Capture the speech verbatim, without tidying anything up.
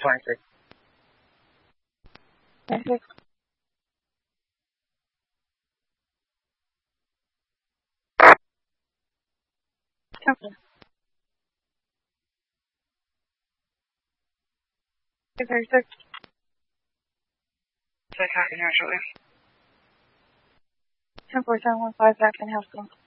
twenty-six. twenty-six. Okay. thirty-six. Six, I can hear shortly. ten four seven one five back in house.